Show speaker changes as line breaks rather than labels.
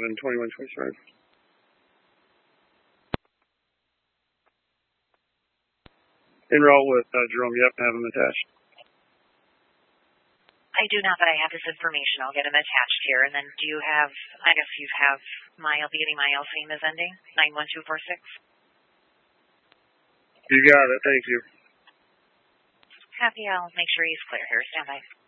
and 2125. Enroll with Jerome. Yep, have him attached.
I do not, but I have this information. I'll get him attached here. And then do you have, I guess you have beginning my LCM is ending, 91246?
You got it. Thank you.
Happy. I'll make sure he's clear here. Stand by.